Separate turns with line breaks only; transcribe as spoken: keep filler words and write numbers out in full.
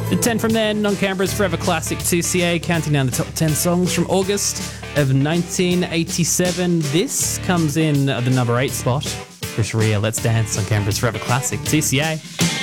The ten from then on Canberra's Forever Classic two C A, counting down the top ten songs from August of nineteen eighty-seven. This comes in at the number eight spot. Chris Rea, Let's Dance on Canberra's Forever Classic two C A.